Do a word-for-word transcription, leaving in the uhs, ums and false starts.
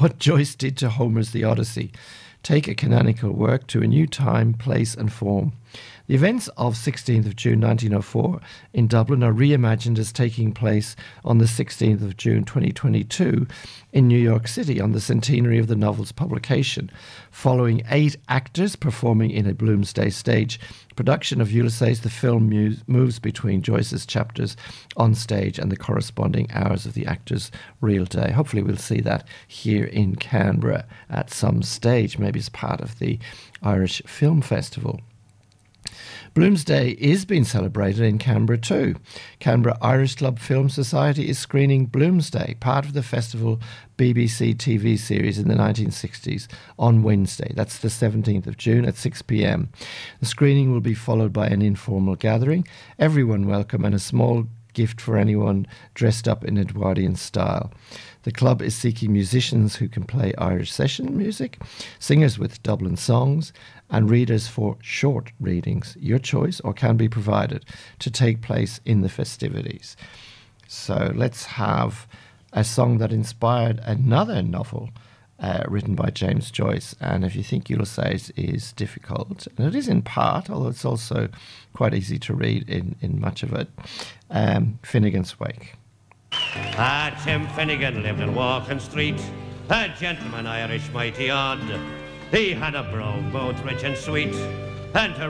what Joyce did to Homer's The Odyssey. Take a canonical work to a new time, place and form. The events of sixteenth of June nineteen oh four in Dublin are reimagined as taking place on the sixteenth of June twenty twenty-two in New York City on the centenary of the novel's publication. Following eight actors performing in a Bloomsday stage production of Ulysses, the film mu- moves between Joyce's chapters on stage and the corresponding hours of the actors' real day. Hopefully we'll see that here in Canberra at some stage, maybe as part of the Irish Film Festival. Bloomsday is being celebrated in Canberra too. Canberra Irish Club Film Society is screening Bloomsday, part of the festival B B C T V series in the nineteen sixties, on Wednesday. That's the seventeenth of June at six p.m. The screening will be followed by an informal gathering. Everyone welcome and a small gift for anyone dressed up in Edwardian style. The club is seeking musicians who can play Irish session music, singers with Dublin songs, and readers for short readings, your choice, or can be provided to take place in the festivities. So let's have a song that inspired another novel uh, written by James Joyce. And if you think Ulysses is difficult, and it is in part, although it's also quite easy to read in, in much of it, um, Finnegan's Wake. Ah, Tim Finnegan lived in Walking Street, a gentleman Irish mighty odd. He had a brogue both rich and sweet, and to